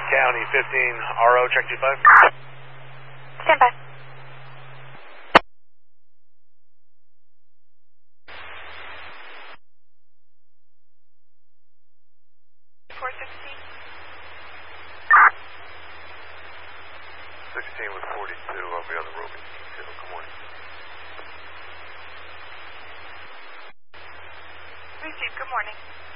County 15, RO, check 25. Stand by. With 42, I'll be on the Roman detail. Good morning. Received, good morning.